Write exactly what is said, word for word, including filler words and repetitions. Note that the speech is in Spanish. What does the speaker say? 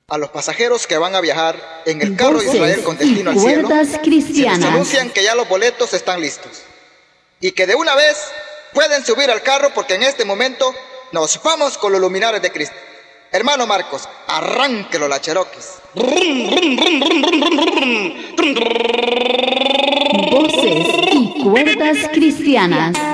A los pasajeros que van a viajar en el carro de Israel con destino al cielo, se les anuncian que ya los boletos están listos y que de una vez pueden subir al carro porque en este momento nos vamos con los luminares de Cristo. Hermano Marcos, arránquelo la Cherokees. Voces y cuerdas cristianas.